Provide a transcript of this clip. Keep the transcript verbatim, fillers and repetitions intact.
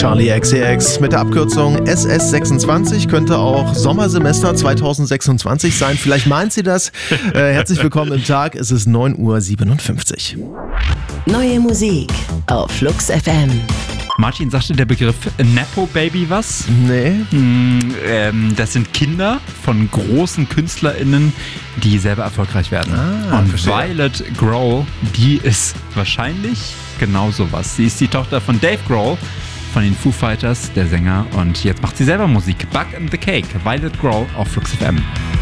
Charlie X C X mit der Abkürzung S S sechsundzwanzig, könnte auch Sommersemester zweitausendsechsundzwanzig sein. Vielleicht meint sie das. Äh, herzlich willkommen im Tag. Es ist neun Uhr siebenundfünfzig. Neue Musik auf Flux F M. Martin, sagte der Begriff Nepo Baby was? Nee. Mm, ähm, das sind Kinder von großen KünstlerInnen, die selber erfolgreich werden. Ah, Und verstehe. Violet Grohl, die ist wahrscheinlich genau sowas. Sie ist die Tochter von Dave Grohl von den Foo Fighters, der Sänger. Und jetzt macht sie selber Musik. Bug and the Cake, Violet Grohl auf Flux F M.